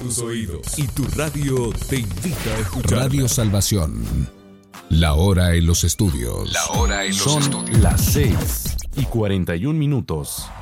tus oídos y tu radio te invita a escuchar. Radio Salvación. La hora en los estudios. Son las 6:41.